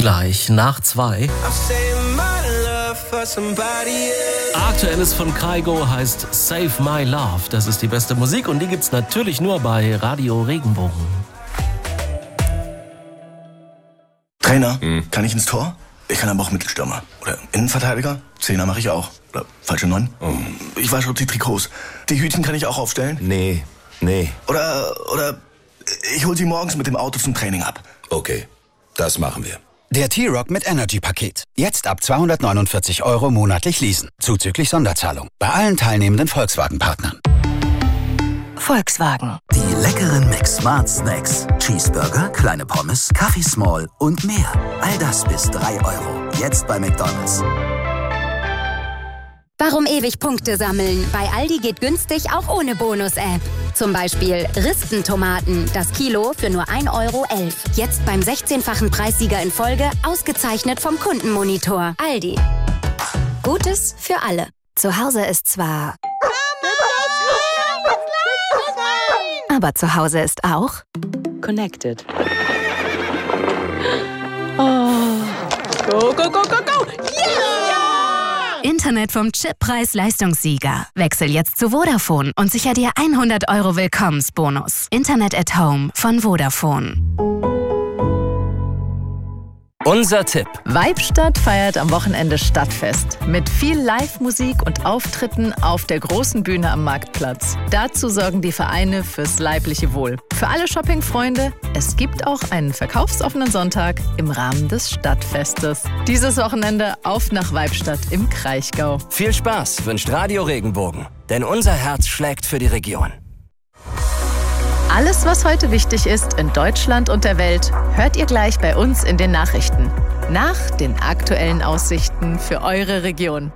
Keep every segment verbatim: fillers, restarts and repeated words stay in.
Gleich nach zwei. Aktuelles von Kygo heißt Save My Love. Das ist die beste Musik und die gibt's natürlich nur bei Radio Regenbogen. Trainer, hm. kann ich ins Tor? Ich kann aber auch Mittelstürmer. Oder Innenverteidiger? Zehner mache ich auch. Oder falsche Neun? Oh. Ich wasche die Trikots. Die Hütchen kann ich auch aufstellen? Nee, nee. Oder, oder ich hol sie morgens mit dem Auto zum Training ab. Okay, das machen wir. Der T-Rock mit Energy-Paket. Jetzt ab zweihundertneunundvierzig Euro monatlich leasen. Zuzüglich Sonderzahlung. Bei allen teilnehmenden Volkswagen-Partnern. Volkswagen. Die leckeren Mix-Smart Snacks. Cheeseburger, kleine Pommes, Kaffee Small und mehr. All das bis drei Euro. Jetzt bei McDonald's. Warum ewig Punkte sammeln? Bei Aldi geht günstig auch ohne Bonus-App. Zum Beispiel Rispentomaten, das Kilo für nur ein Euro elf. Jetzt beim sechzehnfachen Preissieger in Folge, ausgezeichnet vom Kundenmonitor. Aldi. Gutes für alle. Zu Hause ist zwar... Aber zu Hause ist auch... Connected. Oh. Go, go, go, go, go! Yeah! Internet vom Chippreis-Leistungssieger. Wechsel jetzt zu Vodafone und sicher dir hundert Euro Willkommensbonus. Internet at Home von Vodafone. Unser Tipp. Weibstadt feiert am Wochenende Stadtfest. Mit viel Live-Musik und Auftritten auf der großen Bühne am Marktplatz. Dazu sorgen die Vereine fürs leibliche Wohl. Für alle Shopping-Freunde, es gibt auch einen verkaufsoffenen Sonntag im Rahmen des Stadtfestes. Dieses Wochenende auf nach Weibstadt im Kraichgau. Viel Spaß wünscht Radio Regenbogen, denn unser Herz schlägt für die Region. Alles, was heute wichtig ist in Deutschland und der Welt, hört ihr gleich bei uns in den Nachrichten. Nach den aktuellen Aussichten für eure Region.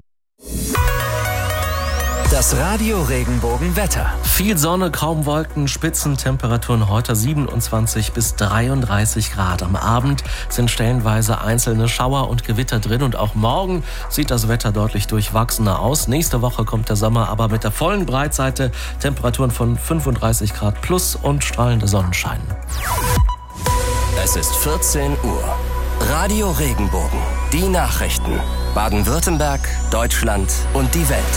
Das Radio Regenbogen Wetter. Viel Sonne, kaum Wolken, Spitzentemperaturen heute siebenundzwanzig bis dreiunddreißig Grad. Am Abend sind stellenweise einzelne Schauer und Gewitter drin und auch morgen sieht das Wetter deutlich durchwachsener aus. Nächste Woche kommt der Sommer aber mit der vollen Breitseite. Temperaturen von fünfunddreißig Grad plus und strahlender Sonnenschein. Es ist vierzehn Uhr. Radio Regenbogen. Die Nachrichten. Baden-Württemberg, Deutschland und die Welt.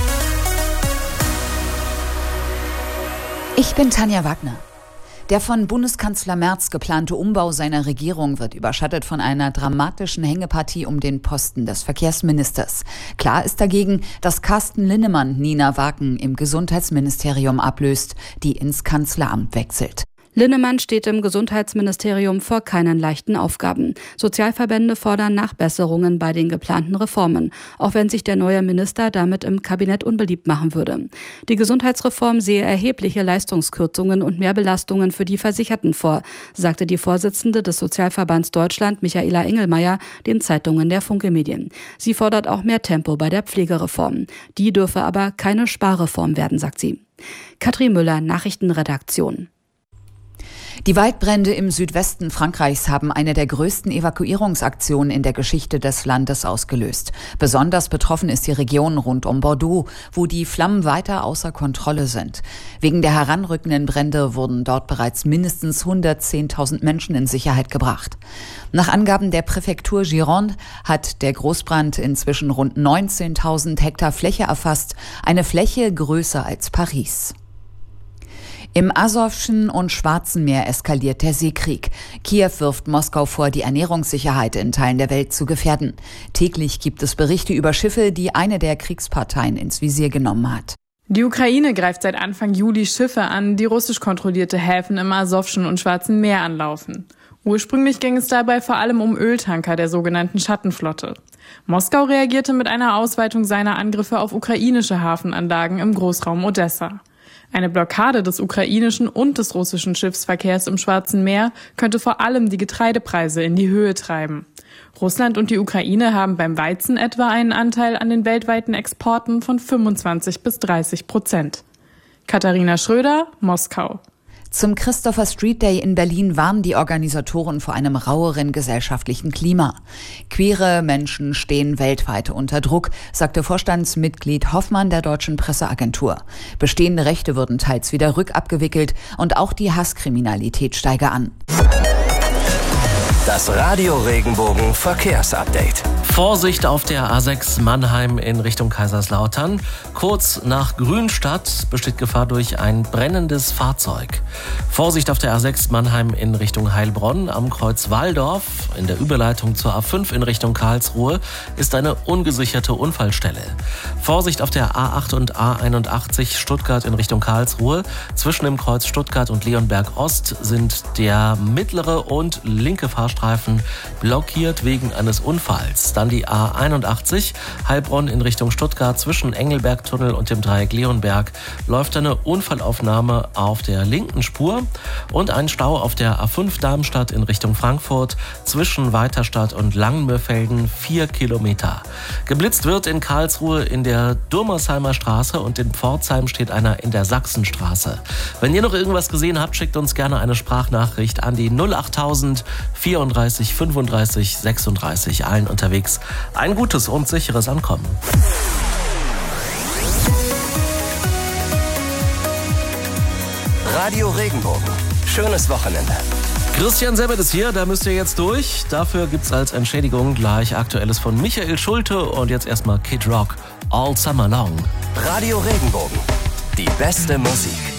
Ich bin Tanja Wagner. Der von Bundeskanzler Merz geplante Umbau seiner Regierung wird überschattet von einer dramatischen Hängepartie um den Posten des Verkehrsministers. Klar ist dagegen, dass Carsten Linnemann Nina Waken im Gesundheitsministerium ablöst, die ins Kanzleramt wechselt. Linnemann steht im Gesundheitsministerium vor keinen leichten Aufgaben. Sozialverbände fordern Nachbesserungen bei den geplanten Reformen, auch wenn sich der neue Minister damit im Kabinett unbeliebt machen würde. Die Gesundheitsreform sehe erhebliche Leistungskürzungen und Mehrbelastungen für die Versicherten vor, sagte die Vorsitzende des Sozialverbands Deutschland, Michaela Engelmeier, den Zeitungen der Funke Medien. Sie fordert auch mehr Tempo bei der Pflegereform. Die dürfe aber keine Sparreform werden, sagt sie. Katrin Müller, Nachrichtenredaktion. Die Waldbrände im Südwesten Frankreichs haben eine der größten Evakuierungsaktionen in der Geschichte des Landes ausgelöst. Besonders betroffen ist die Region rund um Bordeaux, wo die Flammen weiter außer Kontrolle sind. Wegen der heranrückenden Brände wurden dort bereits mindestens hundertzehntausend Menschen in Sicherheit gebracht. Nach Angaben der Präfektur Gironde hat der Großbrand inzwischen rund neunzehntausend Hektar Fläche erfasst, eine Fläche größer als Paris. Im Asowschen und Schwarzen Meer eskaliert der Seekrieg. Kiew wirft Moskau vor, die Ernährungssicherheit in Teilen der Welt zu gefährden. Täglich gibt es Berichte über Schiffe, die eine der Kriegsparteien ins Visier genommen hat. Die Ukraine greift seit Anfang Juli Schiffe an, die russisch kontrollierte Häfen im Asowschen und Schwarzen Meer anlaufen. Ursprünglich ging es dabei vor allem um Öltanker der sogenannten Schattenflotte. Moskau reagierte mit einer Ausweitung seiner Angriffe auf ukrainische Hafenanlagen im Großraum Odessa. Eine Blockade des ukrainischen und des russischen Schiffsverkehrs im Schwarzen Meer könnte vor allem die Getreidepreise in die Höhe treiben. Russland und die Ukraine haben beim Weizen etwa einen Anteil an den weltweiten Exporten von fünfundzwanzig bis dreißig Prozent. Katharina Schröder, Moskau. Zum Christopher Street Day in Berlin warnen die Organisatoren vor einem raueren gesellschaftlichen Klima. Queere Menschen stehen weltweit unter Druck, sagte Vorstandsmitglied Hoffmann der Deutschen Presseagentur. Bestehende Rechte würden teils wieder rückabgewickelt und auch die Hasskriminalität steige an. Das Radio Regenbogen Verkehrsupdate. Vorsicht auf der A sechs Mannheim in Richtung Kaiserslautern. Kurz nach Grünstadt besteht Gefahr durch ein brennendes Fahrzeug. Vorsicht auf der A sechs Mannheim in Richtung Heilbronn. Am Kreuz Walldorf in der Überleitung zur A fünf in Richtung Karlsruhe ist eine ungesicherte Unfallstelle. Vorsicht auf der A acht und A einundachtzig Stuttgart in Richtung Karlsruhe. Zwischen dem Kreuz Stuttgart und Leonberg Ost sind der mittlere und linke Fahrstreifen blockiert wegen eines Unfalls. Dann die A einundachtzig, Heilbronn in Richtung Stuttgart zwischen Engelbergtunnel und dem Dreieck Leonberg läuft eine Unfallaufnahme auf der linken Spur und ein Stau auf der A fünf Darmstadt in Richtung Frankfurt zwischen Weiterstadt und Langenmörfelden vier Kilometer. Geblitzt wird in Karlsruhe in der Durmersheimer Straße und in Pforzheim steht einer in der Sachsenstraße. Wenn ihr noch irgendwas gesehen habt, schickt uns gerne eine Sprachnachricht an die null achttausend vierunddreißig fünfunddreißig sechsunddreißig. Allen unterwegs ein gutes und sicheres Ankommen. Radio Regenbogen. Schönes Wochenende. Christian Sebbert ist hier, da müsst ihr jetzt durch. Dafür gibt's als Entschädigung gleich Aktuelles von Michael Schulte und jetzt erstmal Kid Rock, All Summer Long. Radio Regenbogen. Die beste Musik.